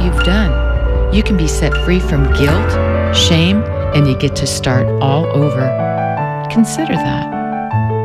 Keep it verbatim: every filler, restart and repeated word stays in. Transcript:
you've done. You can be set free from guilt, shame, and you get to start all over. Consider that.